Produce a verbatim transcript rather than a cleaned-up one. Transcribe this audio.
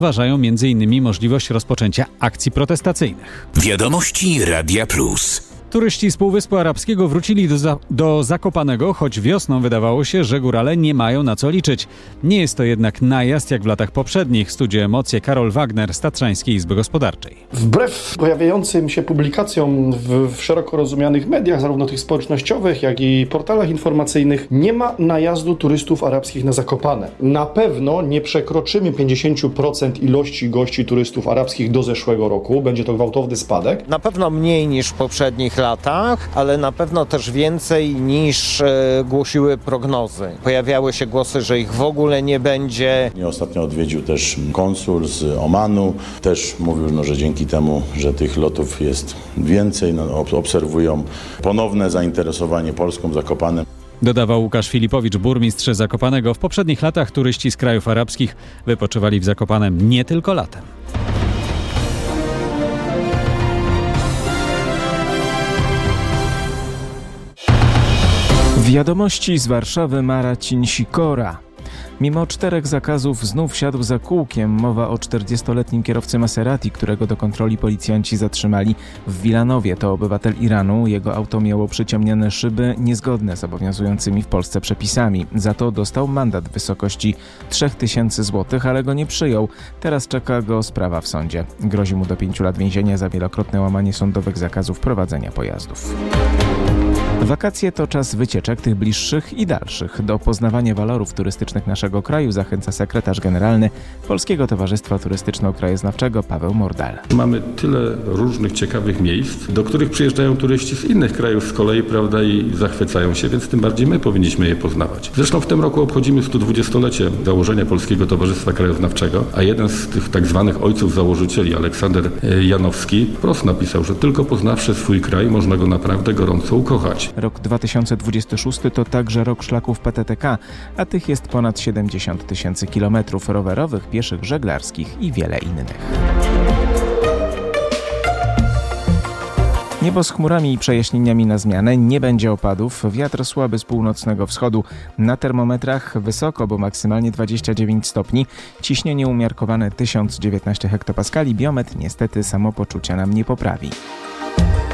Uważają między innymi możliwość rozpoczęcia akcji protestacyjnych. Wiadomości Radia Plus. Turyści z Półwyspu Arabskiego wrócili do, za- do Zakopanego, choć wiosną wydawało się, że górale nie mają na co liczyć. Nie jest to jednak najazd jak w latach poprzednich. Studio Emocje Karol Wagner z Tatrzańskiej Izby Gospodarczej. Wbrew pojawiającym się publikacjom w, w szeroko rozumianych mediach, zarówno tych społecznościowych, jak i portalach informacyjnych, nie ma najazdu turystów arabskich na Zakopane. Na pewno nie przekroczymy pięćdziesiąt procent ilości gości turystów arabskich do zeszłego roku. Będzie to gwałtowny spadek. Na pewno mniej niż w poprzednich latach, ale na pewno też więcej niż e, głosiły prognozy. Pojawiały się głosy, że ich w ogóle nie będzie. Mnie ostatnio odwiedził też konsul z Omanu. Też mówił, no, że dzięki temu, że tych lotów jest więcej, no, obserwują ponowne zainteresowanie Polską, Zakopanem. Dodawał Łukasz Filipowicz, burmistrz Zakopanego. W poprzednich latach turyści z krajów arabskich wypoczywali w Zakopanem nie tylko latem. Wiadomości z Warszawy, Marcin Sikora. Mimo czterech zakazów znów siadł za kółkiem. Mowa o czterdziestoletnim kierowcy Maserati, którego do kontroli policjanci zatrzymali w Wilanowie. To obywatel Iranu. Jego auto miało przyciemnione szyby niezgodne z obowiązującymi w Polsce przepisami. Za to dostał mandat w wysokości trzy tysiące złotych, ale go nie przyjął. Teraz czeka go sprawa w sądzie. Grozi mu do pięciu lat więzienia za wielokrotne łamanie sądowych zakazów prowadzenia pojazdów. Wakacje to czas wycieczek, tych bliższych i dalszych. Do poznawania walorów turystycznych naszego kraju zachęca sekretarz generalny Polskiego Towarzystwa Turystyczno-Krajoznawczego Paweł Mordal. Mamy tyle różnych ciekawych miejsc, do których przyjeżdżają turyści z innych krajów z kolei, prawda, i zachwycają się, więc tym bardziej my powinniśmy je poznawać. Zresztą w tym roku obchodzimy sto dwudziestolecie założenia Polskiego Towarzystwa Krajoznawczego, a jeden z tych tak zwanych ojców założycieli, Aleksander Janowski, wprost napisał, że tylko poznawszy swój kraj, można go naprawdę gorąco ukochać. Rok dwa tysiące dwudziesty szósty to także rok szlaków P T T K, a tych jest ponad siedemdziesiąt tysięcy kilometrów rowerowych, pieszych, żeglarskich i wiele innych. Niebo z chmurami i przejaśnieniami na zmianę, nie będzie opadów, wiatr słaby z północnego wschodu. Na termometrach wysoko, bo maksymalnie dwadzieścia dziewięć stopni, ciśnienie umiarkowane tysiąc dziewiętnaście hektopaskali, biometr niestety samopoczucia nam nie poprawi.